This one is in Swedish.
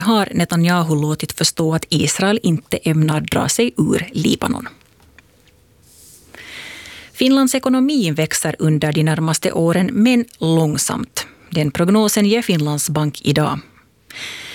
har Netanyahu låtit förstå att Israel inte ämnar dra sig ur Libanon. Finlands ekonomi växer under de närmaste åren, men långsamt. Den prognosen ger Finlands bank idag.